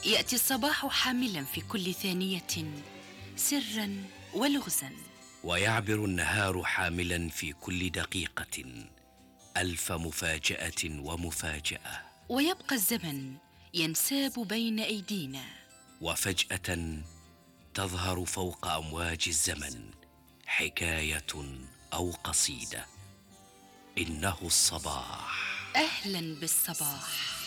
يأتي الصباح حاملا في كل ثانية سرا ولغزا، ويعبر النهار حاملا في كل دقيقة ألف مفاجأة ومفاجأة. ويبقى الزمن ينساب بين أيدينا، وفجأة تظهر فوق أمواج الزمن حكاية أو قصيدة. إنه الصباح. أهلا بالصباح.